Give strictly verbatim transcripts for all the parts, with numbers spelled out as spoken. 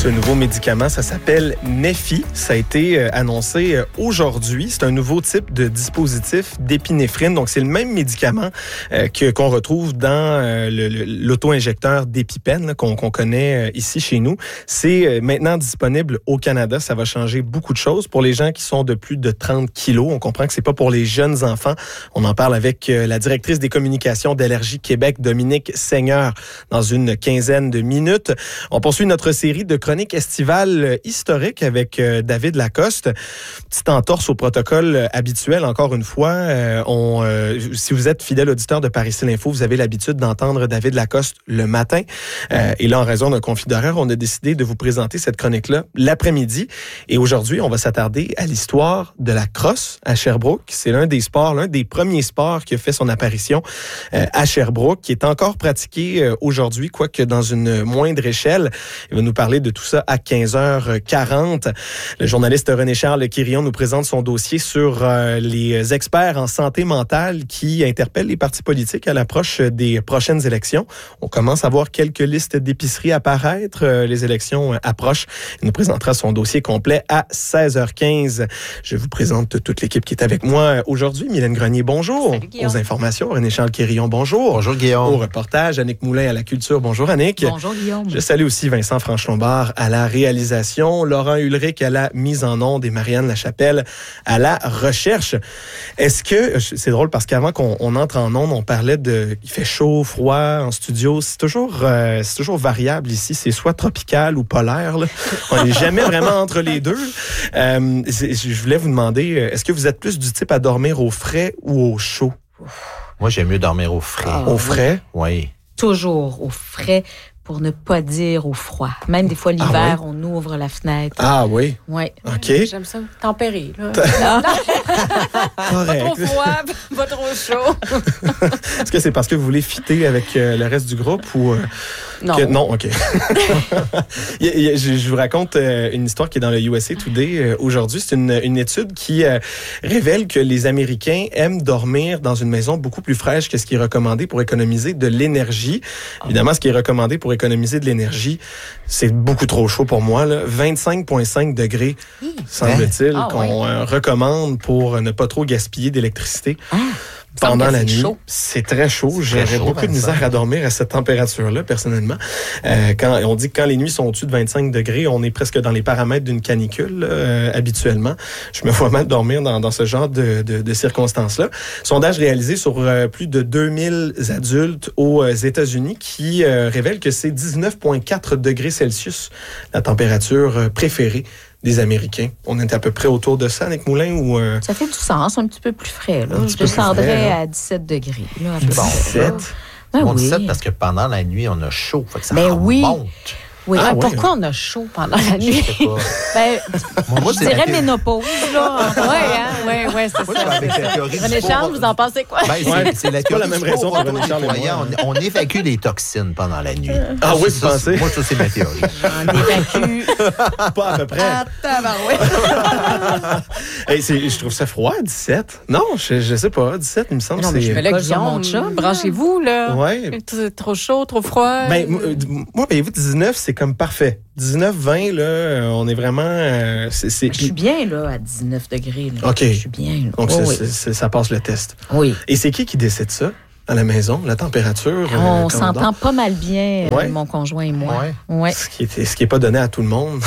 Ce nouveau médicament, ça s'appelle Neffy. Ça a été euh, annoncé euh, aujourd'hui. C'est un nouveau type de dispositif d'épinéphrine. Donc, c'est le même médicament euh, que, qu'on retrouve dans euh, le, le, l'auto-injecteur d'EpiPen là, qu'on, qu'on connaît euh, ici chez nous. C'est euh, maintenant disponible au Canada. Ça va changer beaucoup de choses. Pour les gens qui sont de plus de trente kilos, on comprend que c'est pas pour les jeunes enfants. On en parle avec euh, la directrice des communications d'Allergie Québec, Dominique Seigneur, dans une quinzaine de minutes. On poursuit notre série de chronique estivale historique avec euh, David Lacoste. Petite entorse au protocole euh, habituel, encore une fois. Euh, on, euh, si vous êtes fidèle auditeur de Par ici l'info, vous avez l'habitude d'entendre David Lacoste le matin. Euh, et là, en raison d'un conflit d'horaire, on a décidé de vous présenter cette chronique-là l'après-midi. Et aujourd'hui, on va s'attarder à l'histoire de la crosse à Sherbrooke. C'est l'un des sports, l'un des premiers sports qui a fait son apparition euh, à Sherbrooke, qui est encore pratiqué euh, aujourd'hui, quoique dans une moindre échelle. Il va nous parler de tout ça à quinze heures quarante. Le journaliste René-Charles Quirion nous présente son dossier sur euh, les experts en santé mentale qui interpellent les partis politiques à l'approche des prochaines élections. On commence à voir quelques listes d'épiceries apparaître. Euh, les élections approchent. Il nous présentera son dossier complet à seize heures quinze. Je vous présente toute l'équipe qui est avec moi aujourd'hui. Mylène Grenier, bonjour. Salut, Guillaume. Aux informations, René-Charles Quirion, bonjour. Bonjour, Guillaume. Au reportage, Annick Moulin à la culture. Bonjour, Annick. Bonjour, Guillaume. Je salue aussi Vincent Franche-Lombard à la réalisation, Laurent Ulrich à la mise en onde et Marianne Lachapelle à la recherche. Est-ce que, c'est drôle parce qu'avant qu'on on entre en onde, on parlait de, il fait chaud, froid en studio. C'est toujours, euh, c'est toujours variable ici. C'est soit tropical ou polaire, là. On n'est jamais vraiment entre les deux. Euh, je voulais vous demander, est-ce que vous êtes plus du type à dormir au frais ou au chaud? Moi, j'aime mieux dormir au frais. Ah, Au frais? Oui. Toujours au frais, pour ne pas dire au froid. Même des fois, l'hiver, Ah oui? on ouvre la fenêtre. Ah oui? Oui. OK. J'aime ça, tempéré. Là. Pas Correct. trop froid, pas trop chaud. Est-ce que c'est parce que vous voulez fitter avec euh, le reste du groupe ou... Euh, Non. que, non, OK. il y a, il y a, je, je vous raconte euh, une histoire qui est dans le U S A Today euh, aujourd'hui. C'est une, une étude qui euh, révèle que les Américains aiment dormir dans une maison beaucoup plus fraîche que ce qui est recommandé pour économiser de l'énergie. Oh. Évidemment, ce qui est recommandé pour économiser de l'énergie, c'est beaucoup trop chaud pour moi. Là. vingt-cinq virgule cinq degrés, mmh. semble-t-il, ah, qu'on ouais. euh, recommande pour ne pas trop gaspiller d'électricité. Ah. Pendant la nuit, chaud. c'est très chaud. C'est J'aurais très chaud, beaucoup de misère à dormir à cette température-là, personnellement. Euh, quand on dit que quand les nuits sont au-dessus de vingt-cinq degrés, on est presque dans les paramètres d'une canicule euh, habituellement. Je me vois mal dormir dans, dans ce genre de, de, de circonstances-là. Sondage réalisé sur euh, plus de deux mille adultes aux États-Unis qui euh, révèle que c'est dix-neuf virgule quatre degrés Celsius la température euh, préférée des Américains. On est à peu près autour de ça, Annick Moulin, ou... Euh... Ça fait du sens, un petit peu plus frais. Là. Un petit Je peu plus descendrais frais, à dix-sept degrés. Là, à peu dix-sept? près. Ben On oui. dit ça parce que pendant la nuit, on a chaud. Fait que ça Ben oui. remonte. Oui. Ah, Ah, ouais, pourquoi hein? on a chaud pendant la nuit? Je sais pas. Ben, Moi, moi, je c'est dirais la thé- ménopause, là. Oui, hein? Oui, oui, c'est Moi, je vais ça. avec la théorie du René Charles, faux- vous en pensez quoi? Ben, c'est, Ouais, c'est la c'est pas la théorie même du raison faux pour René Charles et moi. nettoyant. On, on évacue les toxines pendant la nuit. Ah oui, vous Ça, pensez? c'est- Moi, ça, c'est ma théorie. On évacue. Pas à peu près. Ah, tabarouette. Hey, c'est, je trouve ça froid, dix-sept. Non, je, je sais pas. dix-sept, il me semble Non, que mais je c'est... me lève, Pas sur mon Guillaume, chum, branchez-vous, là. Ouais. C'est trop chaud, trop froid. Ben, moi, euh, moi, voyez-vous, dix-neuf, c'est comme parfait. dix-neuf, vingt, là, euh, on est vraiment... euh, c'est, c'est... Je suis bien, là, à dix-neuf degrés. Là. OK. Je suis bien, là. Donc, Oh, c'est, oui. c'est, c'est- ça passe le test. Oui. Et c'est qui qui décide ça à la maison? La température? euh, On quand s'entend dort? pas mal bien, euh, Ouais. mon conjoint et moi. Ouais. Ouais. Ce qui est, ce qui est pas donné à tout le monde.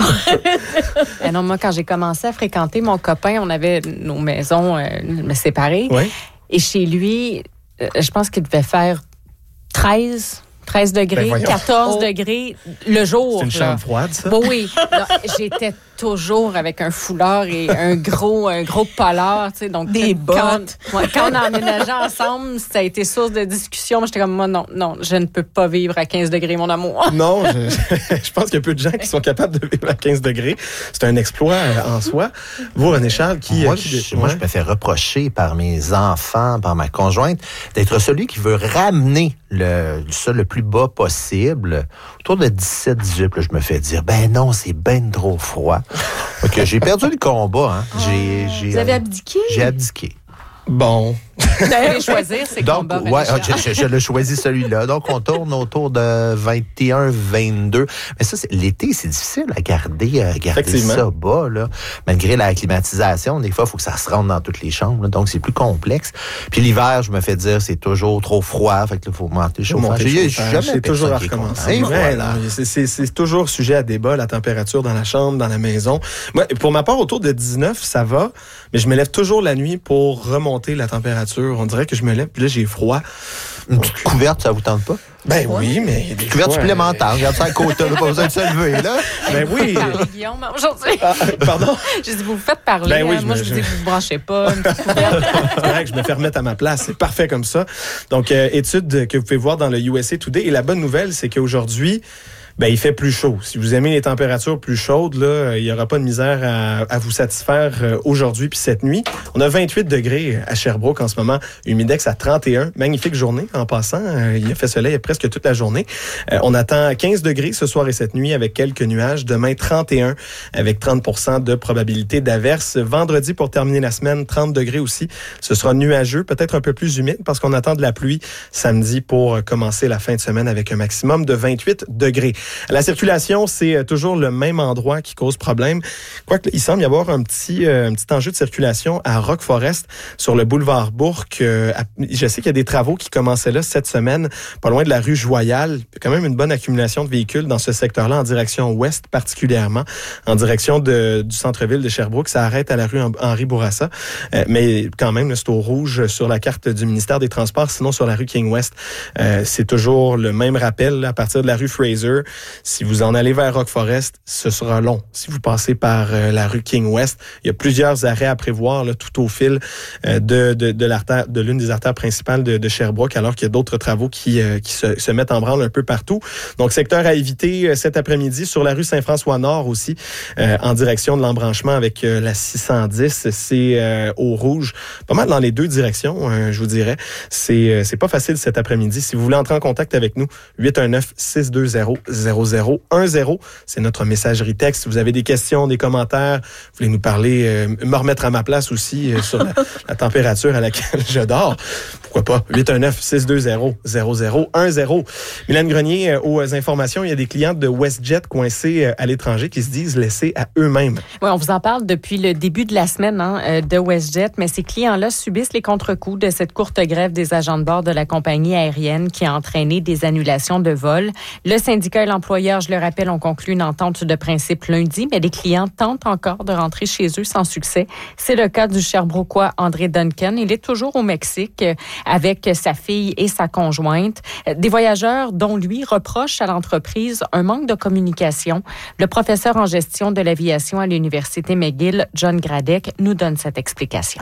Eh non, moi, quand j'ai commencé à fréquenter mon copain, on avait nos maisons euh, séparées. Oui. Et chez lui, euh, je pense qu'il devait faire treize, treize degrés, Ben voyons. quatorze Oh. degrés le jour. C'est une là. chambre froide, ça? Bon, oui, non, j'étais toujours avec un foulard et un gros, un gros polar, tu sais, donc Des quand, bottes. ouais, quand on emménageait ensemble, ça a été source de discussion. Moi, j'étais comme moi, non, non, je ne peux pas vivre à quinze degrés, mon amour. Non, je, je pense qu'il y a peu de gens qui sont capables de vivre à quinze degrés. C'est un exploit euh, en soi. Vous, René Charles, qui... Moi, euh, qui je, moi, je me fais reprocher par mes enfants, par ma conjointe, d'être celui qui veut ramener le, ça le plus bas possible. Autour de dix-sept dix-huit, là, je me fais dire, ben non, c'est ben trop froid. Ok, j'ai perdu le combat. Hein. J'ai, j'ai, Vous avez abdiqué? J'ai abdiqué. Bon. Vous allez choisir ces Donc, combats. ouais, je, je, je l'ai choisi celui-là. Donc, on tourne autour de vingt et un vingt-deux. Mais ça, c'est, l'été, c'est difficile à garder, à garder ça bas, là. Malgré la climatisation, des fois, il faut que ça se rentre dans toutes les chambres, là. Donc, c'est plus complexe. Puis l'hiver, je me fais dire, c'est toujours trop froid. Fait que là, il faut monter le chauffage. J'ai jamais c'est toujours à recommencer. Voilà. C'est, c'est, c'est toujours sujet à débat, la température dans la chambre, dans la maison. Moi, pour ma part, autour de dix-neuf, ça va. Mais je me lève toujours la nuit pour remonter la température. On dirait que je me lève, puis là, j'ai froid. Une petite couverte, ça vous tente pas? Ben ouais. oui, mais... Une couverte fois, supplémentaire. Euh... Regarde ça à côté, on n'a pas besoin de se lever, là. Ben oui. Parler, Guillaume, aujourd'hui. Ah, pardon? Je dis, vous vous faites parler. Ben oui, hein. je Moi, me, je vous je... dis que vous ne branchez pas. Une petite couverte. C'est vrai que je me fais remettre à ma place. C'est parfait comme ça. Donc, euh, étude que vous pouvez voir dans le U S A Today. Et la bonne nouvelle, c'est qu'aujourd'hui, ben, il fait plus chaud. Si vous aimez les températures plus chaudes, là, il n'y aura pas de misère à, à vous satisfaire aujourd'hui puis cette nuit. On a vingt-huit degrés à Sherbrooke en ce moment, humidex à trente et un. Magnifique journée en passant. Il a fait soleil presque toute la journée. On attend quinze degrés ce soir et cette nuit avec quelques nuages. Demain, trente et un avec trente pour cent de probabilité d'averse. Vendredi, pour terminer la semaine, trente degrés aussi. Ce sera nuageux, peut-être un peu plus humide parce qu'on attend de la pluie samedi pour commencer la fin de semaine avec un maximum de vingt-huit degrés. La circulation, c'est toujours le même endroit qui cause problème. Quoique, il semble y avoir un petit, euh, un petit enjeu de circulation à Rock Forest sur le boulevard Bourque. Euh, je sais qu'il y a des travaux qui commençaient là cette semaine, pas loin de la rue Joyal. Il y a quand même une bonne accumulation de véhicules dans ce secteur-là, en direction ouest particulièrement, en direction de, du centre-ville de Sherbrooke. Ça arrête à la rue Henri Bourassa. Euh, mais quand même, là, c'est au rouge sur la carte du ministère des Transports. Sinon, sur la rue King-West, euh, c'est toujours le même rappel là, à partir de la rue Fraser. Si vous en allez vers Rock Forest, ce sera long. Si vous passez par euh, la rue King-West, il y a plusieurs arrêts à prévoir là, tout au fil euh, de, de, de, l'artère, de l'une des artères principales de, de Sherbrooke, alors qu'il y a d'autres travaux qui, euh, qui se, se mettent en branle un peu partout. Donc, secteur à éviter euh, cet après-midi. Sur la rue Saint-François-Nord aussi, euh, en direction de l'embranchement avec euh, la six cent dix. C'est euh, au rouge, pas mal dans les deux directions, euh, je vous dirais. C'est, euh, c'est pas facile cet après-midi. Si vous voulez entrer en contact avec nous, huit un neuf, six deux zéro, zéro zéro un zéro, c'est notre messagerie texte. Si vous avez des questions, des commentaires, vous voulez nous parler, euh, me remettre à ma place aussi euh, sur la, la température à laquelle je dors, pourquoi pas? huit un neuf, six deux zéro, zéro zéro un zéro. Mylène Grenier, euh, aux informations, il y a des clients de WestJet coincés euh, à l'étranger qui se disent laissés à eux-mêmes. Oui, on vous en parle depuis le début de la semaine hein, de WestJet, mais ces clients-là subissent les contre-coups de cette courte grève des agents de bord de la compagnie aérienne qui a entraîné des annulations de vols. Le syndicat et l'employeur, je le rappelle, ont conclu une entente de principe lundi, mais les clients tentent encore de rentrer chez eux sans succès. C'est le cas du Sherbrookeois André Duncan. Il est toujours au Mexique avec sa fille et sa conjointe. Des voyageurs dont lui reprochent à l'entreprise un manque de communication. Le professeur en gestion de l'aviation à l'Université McGill, John Gradek, nous donne cette explication.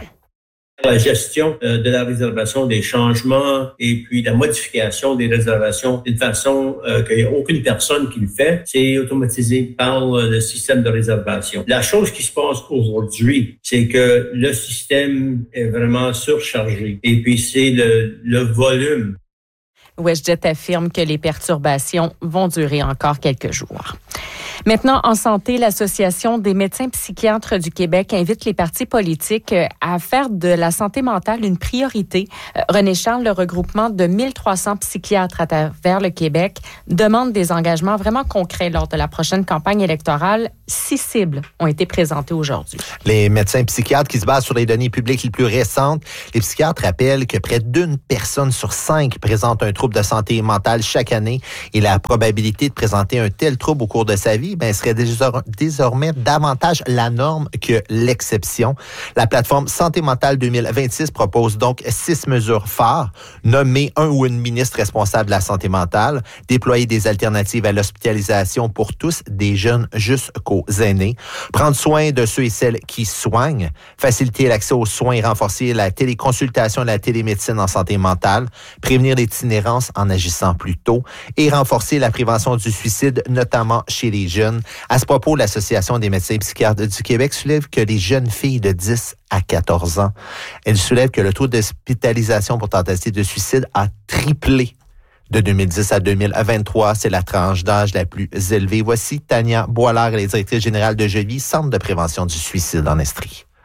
La gestion euh, de la réservation, des changements et puis la modification des réservations d'une façon euh, qu'il n'y a aucune personne qui le fait, c'est automatisé par euh, le système de réservation. La chose qui se passe aujourd'hui, c'est que le système est vraiment surchargé et puis c'est le, le volume. WestJet affirme que les perturbations vont durer encore quelques jours. Maintenant, en santé, l'Association des médecins psychiatres du Québec invite les partis politiques à faire de la santé mentale une priorité. René Charles, le regroupement de mille trois cents psychiatres à travers le Québec, demande des engagements vraiment concrets lors de la prochaine campagne électorale. Six cibles ont été présentées aujourd'hui. Les médecins psychiatres qui se basent sur les données publiques les plus récentes, les psychiatres rappellent que près d'une personne sur cinq présente un trouble de santé mentale chaque année et la probabilité de présenter un tel trouble au cours de sa vie ben, serait désormais davantage la norme que l'exception. La plateforme Santé mentale deux mille vingt-six propose donc six mesures phares. Nommer un ou une ministre responsable de la santé mentale, déployer des alternatives à l'hospitalisation pour tous, des jeunes jusqu'aux aînés, prendre soin de ceux et celles qui soignent, faciliter l'accès aux soins et renforcer la téléconsultation et la télémédecine en santé mentale, prévenir l'itinérance en agissant plus tôt et renforcer la prévention du suicide, notamment chez les jeunes. À ce propos, l'Association des médecins psychiatres du Québec soulève que les jeunes filles de dix à quatorze ans, elle soulève que le taux d'hospitalisation pour tentative de suicide a triplé de deux mille dix à deux mille vingt-trois. C'est la tranche d'âge la plus élevée. Voici Tania Boilard, elle est directrice générale de G E V I, Centre de prévention du suicide en Estrie.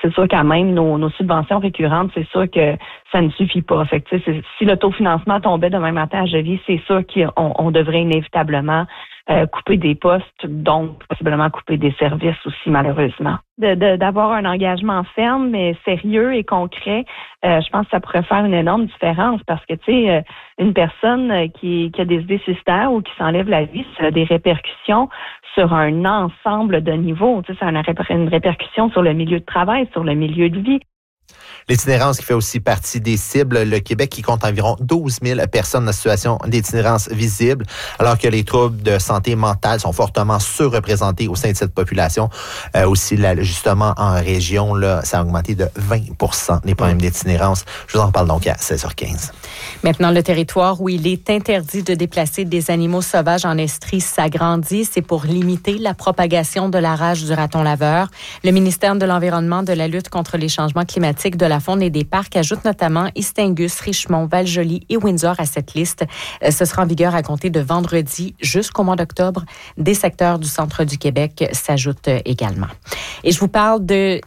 c'est sûr qu'à même nos, nos subventions récurrentes, c'est sûr que ça ne suffit pas. Fait que, si l'autofinancement tombait demain matin à Joliet, c'est sûr qu'on on devrait inévitablement euh, couper des postes, donc possiblement couper des services aussi, malheureusement. De, de, d'avoir un engagement ferme, mais sérieux et concret, euh, je pense que ça pourrait faire une énorme différence parce que, tu sais, euh, une personne qui, qui a des idées suicidaires ou qui s'enlève la vie, ça a des répercussions sur un ensemble de niveaux. Tu sais, ça a une, ré- une répercussion sur le milieu de travail, sur le milieu de vie. L'itinérance qui fait aussi partie des cibles. Le Québec qui compte environ douze mille personnes en situation d'itinérance visible, alors que les troubles de santé mentale sont fortement surreprésentés au sein de cette population. Euh, aussi, là, justement, en région, là, ça a augmenté de vingt pour cent les problèmes d'itinérance. Je vous en parle donc à seize heures quinze. Maintenant, le territoire où il est interdit de déplacer des animaux sauvages en Estrie s'agrandit. C'est pour limiter la propagation de la rage du raton laveur. Le ministère de l'Environnement, de la lutte contre les changements climatiques, de la faune et des parcs ajoute notamment Istingus, Richemont, Val-Joli et Windsor à cette liste. Ce sera en vigueur à compter de vendredi jusqu'au mois d'octobre. Des secteurs du centre du Québec s'ajoutent également. Et je vous parle de,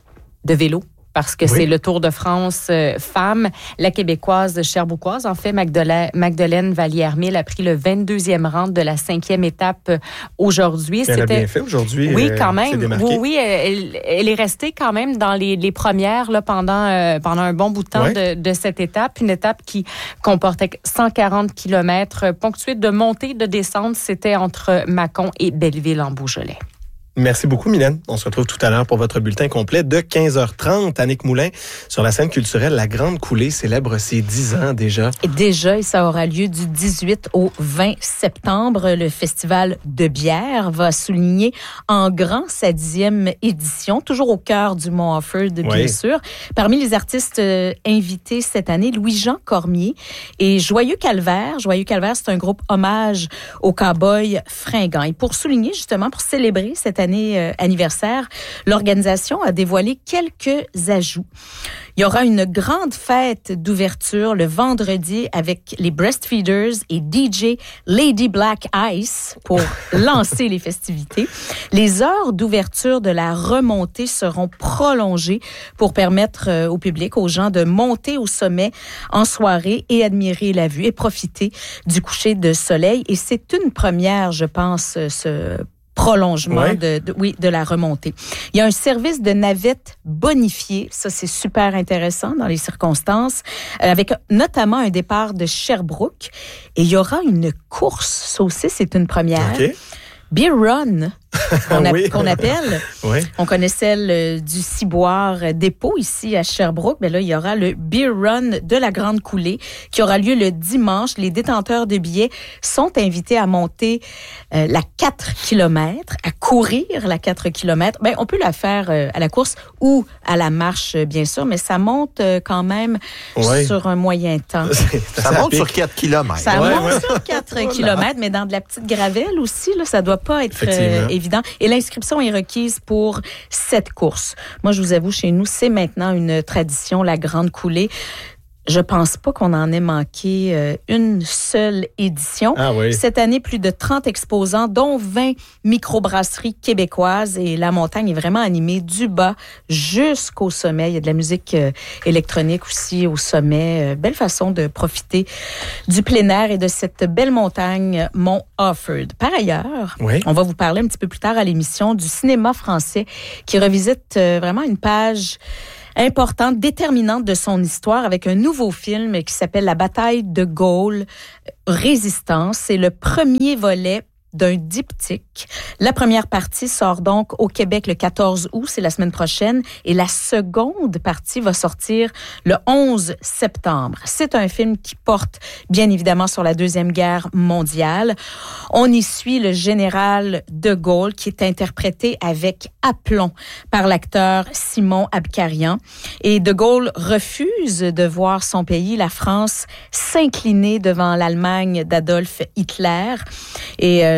de vélo. Parce que oui. C'est le Tour de France euh, femmes. La Québécoise Cherbouquoise, en fait, Magdela- Magdeleine Vallière-Mille a pris le vingt-deuxième rang de la cinquième étape aujourd'hui. Elle C'était... a bien fait aujourd'hui. Oui, quand même. Euh, oui, oui, elle, elle est restée quand même dans les, les premières là, pendant, euh, pendant un bon bout de temps oui. de, de cette étape. Une étape qui comportait cent quarante kilomètres, ponctuée de montées et de descentes. C'était entre Mâcon et Belleville en Beaujolais. Merci beaucoup, Mylène. On se retrouve tout à l'heure pour votre bulletin complet de quinze heures trente. Annick Moulin, sur la scène culturelle, La Grande Coulée célèbre ses dix ans déjà. Et déjà, et ça aura lieu du dix-huit au vingt septembre. Le Festival de bière va souligner en grand sa dixième édition, toujours au cœur du Mont-Offord, bien oui. sûr. Parmi les artistes euh, invités cette année, Louis-Jean Cormier et Joyeux Calvaire. Joyeux Calvaire, c'est un groupe hommage aux cow-boys fringants. Et pour souligner, justement, pour célébrer cette année euh, anniversaire, l'organisation a dévoilé quelques ajouts. Il y aura une grande fête d'ouverture le vendredi avec les Breastfeeders et D J Lady Black Ice pour lancer les festivités. Les heures d'ouverture de la remontée seront prolongées pour permettre euh, au public, aux gens, de monter au sommet en soirée et admirer la vue et profiter du coucher de soleil. Et c'est une première, je pense, ce prolongement ouais. de, de, oui, de la remontée. Il y a un service de navette bonifié. Ça, c'est super intéressant dans les circonstances, euh, avec notamment un départ de Sherbrooke. Et il y aura une course. Ça aussi, c'est une première. Okay. Beer Run, qu'on, a, oui. qu'on appelle. Oui. On connaissait le, du Ciboire dépôt ici à Sherbrooke. Mais là, il y aura le Beer Run de la Grande Coulée qui aura lieu le dimanche. Les détenteurs de billets sont invités à monter euh, la quatre kilomètres, à courir la quatre kilomètres. Ben, on peut la faire euh, à la course ou à la marche, bien sûr, mais ça monte euh, quand même oui. sur un moyen temps. Ça monte sur quatre kilomètres. Ça ouais, monte ouais. sur quatre kilomètres, mais dans de la petite gravelle aussi, là, ça doit pas être euh, évident. Et l'inscription est requise pour cette course. Moi, je vous avoue, chez nous, c'est maintenant une tradition, la Grande Coulée. Je pense pas qu'on en ait manqué euh, une seule édition. Ah oui. Cette année, plus de trente exposants, dont vingt microbrasseries québécoises. Et la montagne est vraiment animée du bas jusqu'au sommet. Il y a de la musique euh, électronique aussi au sommet. Euh, belle façon de profiter du plein air et de cette belle montagne Mont-Offord. Par ailleurs, oui. on va vous parler un petit peu plus tard à l'émission du cinéma français qui revisite euh, vraiment une page importante, déterminante de son histoire avec un nouveau film qui s'appelle La bataille de Gaulle, Résistance. C'est le premier volet d'un diptyque. La première partie sort donc au Québec le quatorze août, c'est la semaine prochaine, et la seconde partie va sortir le onze septembre. C'est un film qui porte bien évidemment sur la Deuxième Guerre mondiale. On y suit le général de Gaulle qui est interprété avec aplomb par l'acteur Simon Abkarian. Et de Gaulle refuse de voir son pays, la France, s'incliner devant l'Allemagne d'Adolf Hitler. Et euh,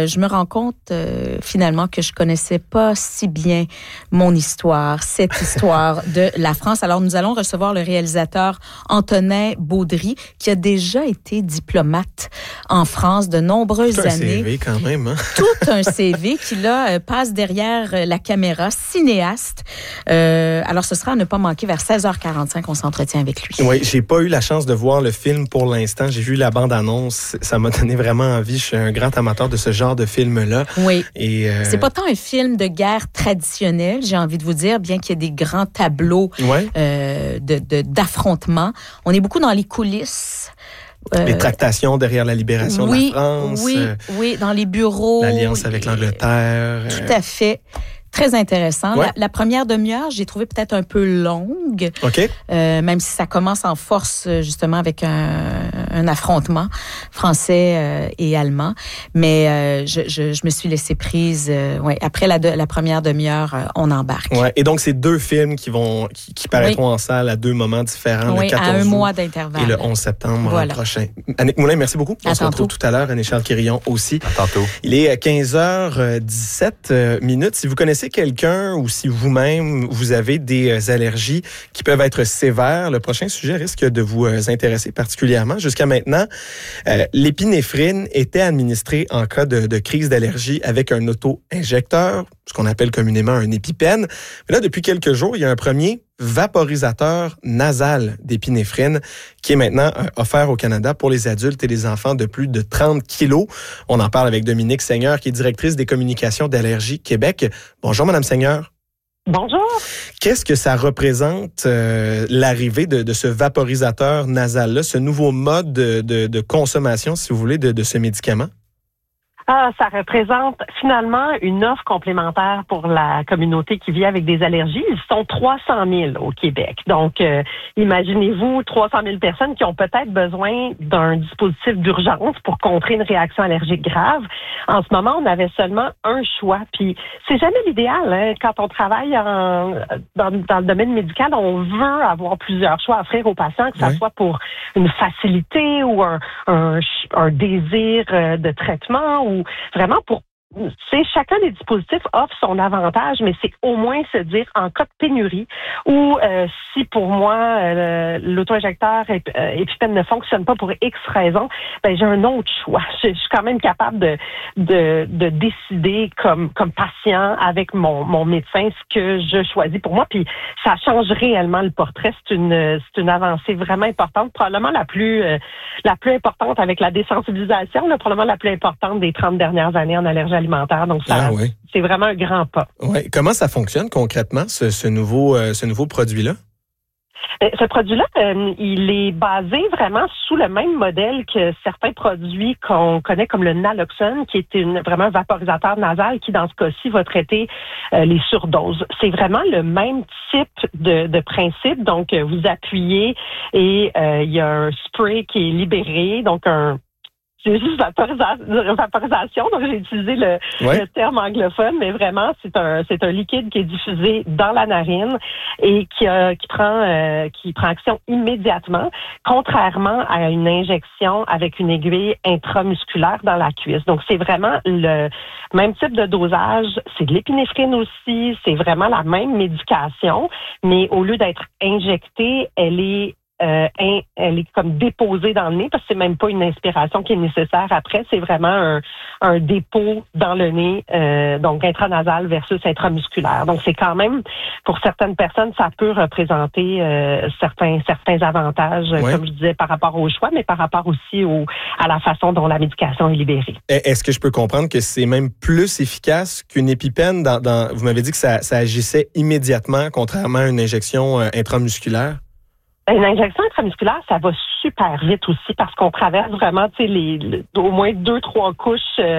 euh, je me rends compte euh, finalement que je connaissais pas si bien mon histoire, cette histoire de la France. Alors, nous allons recevoir le réalisateur Antonin Baudry, qui a déjà été diplomate en France de nombreuses Tout un années. C V quand même, hein? Tout un C V qui, là, euh, passe derrière la caméra, cinéaste. Euh, alors, ce sera à ne pas manquer vers seize heures quarante-cinq, on s'entretient avec lui. Oui, j'ai pas eu la chance de voir le film pour l'instant. J'ai vu la bande-annonce. Ça m'a donné vraiment envie. Je suis un grand amateur de ce genre de film-là. Oui. Et euh... c'est pas tant un film de guerre traditionnel, j'ai envie de vous dire, bien qu'il y ait des grands tableaux ouais. euh, de, de, d'affrontements. On est beaucoup dans les coulisses. Euh, les tractations derrière la libération oui, de la France. Oui, euh, oui, dans les bureaux. L'alliance avec l'Angleterre. Tout euh... à fait. Très intéressant. Ouais. La, la première demi-heure, j'ai trouvé peut-être un peu longue. OK. Euh, même si ça commence en force, justement, avec un, un affrontement français euh, et allemand. Mais euh, je, je, je me suis laissée prise. Euh, ouais, après la, de, la première demi-heure, euh, on embarque. Ouais. Et donc, c'est deux films qui vont qui, qui paraîtront oui. en salle à deux moments différents. Oui, le quatorze à un août mois d'intervalle. Et le onze septembre voilà. prochain. Annick Moulin, merci beaucoup. On à se tantôt. retrouve tout à l'heure. Anne-Charles Quirillon aussi. À tantôt. Il est quinze heures dix-sept minutes. Si vous connaissez quelqu'un ou si vous-même, vous avez des allergies qui peuvent être sévères, le prochain sujet risque de vous intéresser particulièrement. Jusqu'à maintenant, euh, l'épinéphrine était administrée en cas de, de crise d'allergie avec un auto-injecteur, ce qu'on appelle communément un EpiPen. Mais là, depuis quelques jours, il y a un premier vaporisateur nasal d'épinéphrine qui est maintenant euh, offert au Canada pour les adultes et les enfants de plus de trente kilos. On en parle avec Dominique Seigneur, qui est directrice des communications d'Allergie Québec. Bonjour, Madame Seigneur. Bonjour. Qu'est-ce que ça représente, euh, l'arrivée de, de ce vaporisateur nasal-là, ce nouveau mode de, de, de consommation, si vous voulez, de, de ce médicament? Ah, ça représente finalement une offre complémentaire pour la communauté qui vit avec des allergies. Ils sont trois cent mille au Québec. Donc, euh, imaginez-vous trois cent mille personnes qui ont peut-être besoin d'un dispositif d'urgence pour contrer une réaction allergique grave. En ce moment, on avait seulement un choix. Puis, c'est jamais l'idéal. Hein? Quand on travaille en, dans, dans le domaine médical, on veut avoir plusieurs choix à offrir aux patients, que ça oui. soit pour une facilité ou un, un, un désir de traitement ou vraiment pour c'est chacun des dispositifs offre son avantage, mais c'est au moins se dire en cas de pénurie ou euh, si pour moi euh, l'auto-injecteur euh, EpiPen ne fonctionne pas pour X raison, ben j'ai un autre choix. Je, je suis quand même capable de de, de décider comme comme patient avec mon mon médecin ce que je choisis pour moi. Puis ça change réellement le portrait. C'est une c'est une avancée vraiment importante, probablement la plus euh, la plus importante avec la désensibilisation, là, probablement la plus importante des trente dernières années en allergie alimentaire. Donc, ça, ah, oui. c'est vraiment un grand pas. Ouais. Comment ça fonctionne concrètement, ce, ce nouveau, euh, ce nouveau produit-là? Ce produit-là, euh, il est basé vraiment sous le même modèle que certains produits qu'on connaît comme le naloxone, qui est une, vraiment un vaporisateur nasal qui, dans ce cas-ci, va traiter euh, les surdoses. C'est vraiment le même type de, de principe. Donc, euh, vous appuyez et euh, il y a un spray qui est libéré, donc un c'est juste vaporisa- vaporisation, donc j'ai utilisé le, ouais. le terme anglophone, mais vraiment c'est un c'est un liquide qui est diffusé dans la narine et qui a, qui prend euh, qui prend action immédiatement, contrairement à une injection avec une aiguille intramusculaire dans la cuisse. Donc c'est vraiment le même type de dosage, c'est de l'épinéphrine aussi, c'est vraiment la même médication, mais au lieu d'être injectée, elle est Euh, in, elle est comme déposée dans le nez parce que c'est même pas une inspiration qui est nécessaire après, c'est vraiment un, un dépôt dans le nez, euh, donc intranasal versus intramusculaire. Donc c'est quand même, pour certaines personnes, ça peut représenter euh, certains certains avantages, ouais. comme je disais, par rapport au choix, mais par rapport aussi au, à la façon dont la médication est libérée. Est-ce que je peux comprendre que c'est même plus efficace qu'une EpiPen? Dans, dans, vous m'avez dit que ça, ça agissait immédiatement, contrairement à une injection euh, intramusculaire? Une injection intramusculaire, ça va super vite aussi parce qu'on traverse vraiment, tu sais, les, les au moins deux, trois couches euh,